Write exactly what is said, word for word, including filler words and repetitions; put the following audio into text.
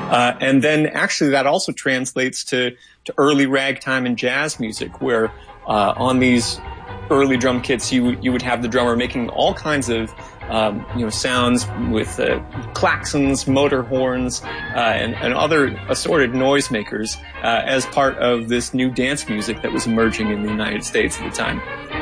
Uh, and then actually that also translates to, to early ragtime and jazz music, where uh, on these early drum kits you, you would have the drummer making all kinds of um, you know, sounds with uh, klaxons, motor horns, uh, and, and other assorted noisemakers uh, as part of this new dance music that was emerging in the United States at the time.